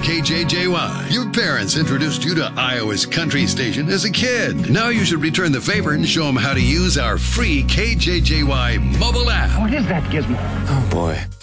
KJJY. Your parents introduced you to Iowa's country station as a kid. Now you should return the favor and show them how to use our free KJJY mobile app. What is that, Gizmo? Oh, boy.